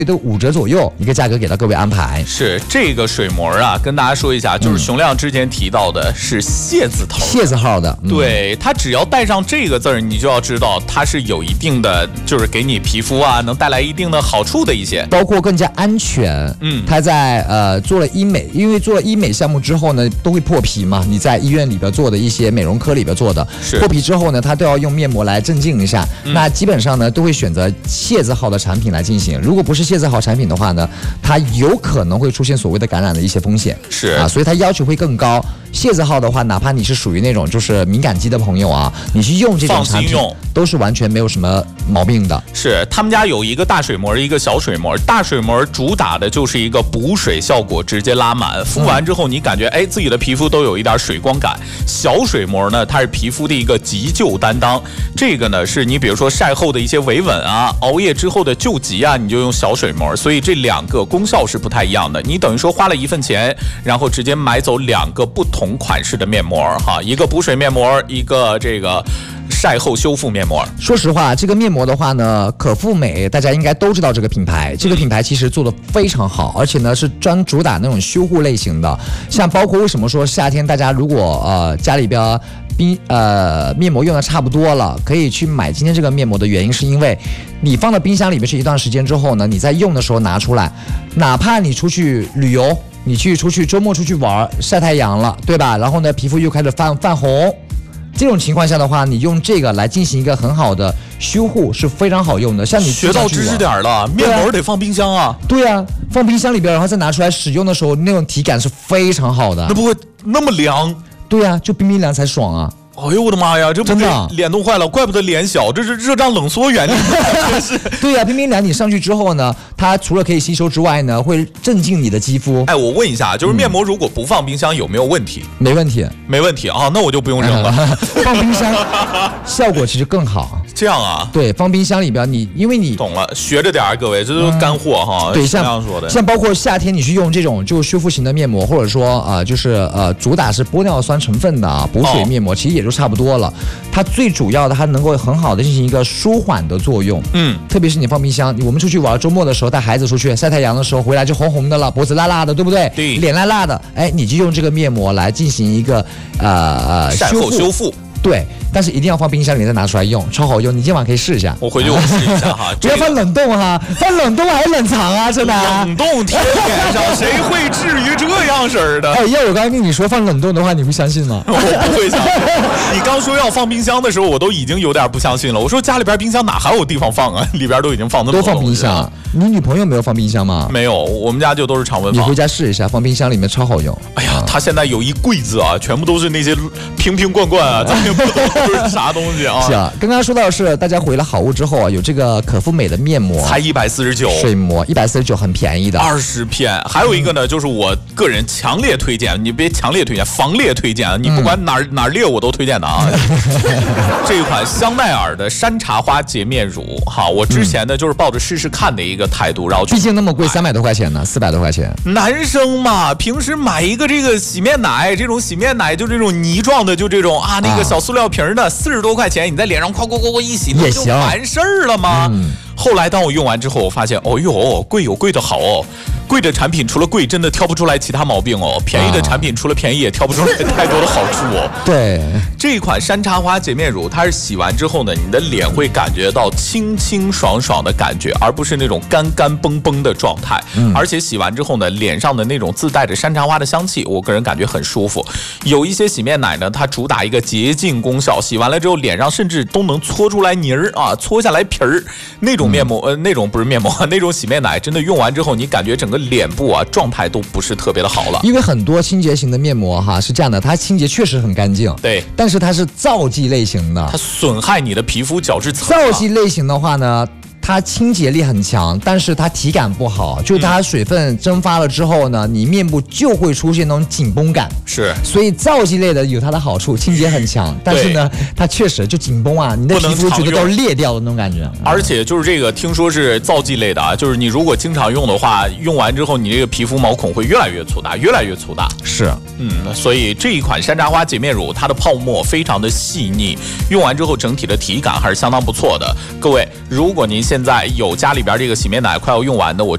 都5折左右一个价格给到各位安排。 是这个水膜啊，跟大家说一下，就是熊亮之前提到的是谢字头， 谢字号的， 对，它只要带上这个字儿，你就要知道它是有一定的，就是给你皮肤啊能带来一定的好处的一些， 包括更加安全。它在做了医美，因为做了医美项目之后呢，都会破皮嘛。你在医院里边做的一些美容科里边做的，破皮之后呢，它都要用面膜来镇静一下。那基本上呢，都会选择谢字号的产品来进行。如果不是谢字号产品的话呢，它有可能会出现所谓的感染的一些风险。 是啊，所以它要求会更高。谢字号的话，哪怕你是属于那种就是敏感肌的朋友啊，你去用这种产品都是完全没有什么毛病的。 是他们家有一个大水膜，一个小水膜。大水膜主打的就是一个补水效果，直接拉满，敷完之后你感觉自己的皮肤都有一点水光感。小水膜呢，它是皮肤的一个急救担当，这个呢是你比如说晒后的一些维稳啊，熬夜之后的救急啊，你就用小水膜。所以这2个功效是不太一样的，你等于说花了1份钱，然后直接买走2个不同款式的面膜哈，一个补水面膜，一个这个晒后修复面膜。 说实话，这个面膜的话呢，可复美大家应该都知道这个品牌，这个品牌其实做的非常好，而且呢是专主打那种修护类型的。像包括为什么说夏天大家如果家里边面膜用的差不多了，可以去买今天这个面膜的原因，是因为你放到冰箱里面是一段时间之后呢，你在用的时候拿出来，哪怕你出去旅游，你出去周末出去玩晒太阳了，对吧？然后呢皮肤又开始泛红，这种情况下的话，你用这个来进行一个很好的修护是非常好用的。像你学到知识点了，面膜得放冰箱啊。 对啊，放冰箱里边，然后再拿出来使用的时候，那种体感是非常好的。 那不会那么凉？ 对啊，就冰冰凉才爽啊。 哎呦我的妈呀，这不是脸都坏了，怪不得脸小，这是热胀冷缩原理。 对呀，冰冰凉你上去之后呢，它除了可以吸收之外呢，会镇静你的肌肤。 我问一下，就是面膜如果不放冰箱有没有问题？ 没问题， 没问题啊，那我就不用扔了。 放冰箱效果其实更好。 这样啊？ 对，放冰箱里边，因为你懂了，学着点各位，这都是干货哈。 对， 像包括夏天你去用这种就修复型的面膜，或者说就是主打是玻尿酸成分的补水面膜，其实也就差不多了。它最主要的，它能够很好的进行一个舒缓的作用。特别是你放冰箱，我们出去玩，周末的时候带孩子出去晒太阳的时候，回来就红红的了，脖子辣辣的，对不对？ 对， 脸辣辣的，你就用这个面膜来进行一个晒后修复。 对，但是一定要放冰箱里再拿出来用，超好用。你今晚可以试一下。 我回去我试一下哈。 不要放冷冻哈，放冷冻还冷藏啊，真的。 冷冻贴脸上，谁会至于这样式儿的？ 要我刚才跟你说放冷冻的话，你会相信吗？ 我不会相信。你刚说要放冰箱的时候，我都已经有点不相信了。我说家里边冰箱哪还有地方放啊？里边都已经放那么多。 都放冰箱。你女朋友没有放冰箱吗？ 没有，我们家就都是常温放。 你回家试一下，放冰箱里面超好用。 哎呀，她现在有一柜子啊，全部都是那些瓶瓶罐罐啊，咱也不懂都是啥东西啊。 是啊，刚刚说到的是大家回了好物之后啊，有这个可复美的面膜， 才149， 水膜149，很便宜的 ，20片。还有一个呢，就是我个人强烈推荐，你别强烈推荐，防烈推荐，你不管哪烈我都推荐的啊。这一款香奈儿的山茶花洁面乳，哈，我之前呢就是抱着试试看的一个态度，然后毕竟那么贵，300多块钱呢，400多块钱。 男生嘛，平时买一个这个洗面奶，这种洗面奶就这种泥状的，就这种那个小塑料瓶的，40多块钱，你在脸上哐一洗，那就完事儿了吗？后来当我用完之后，我发现，哦呦，贵有贵的好哦。贵的产品除了贵，真的挑不出来其他毛病哦。便宜的产品除了便宜，也挑不出来太多的好处哦。 对， 这一款山茶花洁面乳，它是洗完之后呢，你的脸会感觉到清清爽爽的感觉，而不是那种干干崩崩的状态。而且洗完之后呢，脸上的那种自带着山茶花的香气，我个人感觉很舒服。有一些洗面奶呢，它主打一个洁净功效，洗完了之后脸上甚至都能搓出来泥儿啊，搓下来皮儿。那种面膜，那种不是面膜，那种洗面奶真的用完之后，你感觉整个脸部啊状态都不是特别的好了。 因为很多清洁型的面膜哈是这样的，它清洁确实很干净， 对， 但是它是皂剂类型的， 它损害你的皮肤角质层。 皂剂类型的话呢，它清洁力很强，但是它体感不好，就它水分蒸发了之后呢，你面部就会出现那种紧绷感。 是， 所以皂剂类的有它的好处，清洁很强，但是呢，它确实就紧绷啊，你的皮肤觉得都裂掉的那种感觉。 而且就是这个，听说是皂剂类的啊，就是你如果经常用的话，用完之后你这个皮肤毛孔会越来越粗大，越来越粗大。 是， 所以这一款山茶花洁面乳，它的泡沫非常的细腻，用完之后整体的体感还是相当不错的。各位，如果您现在有家里边这个洗面奶快要用完的，我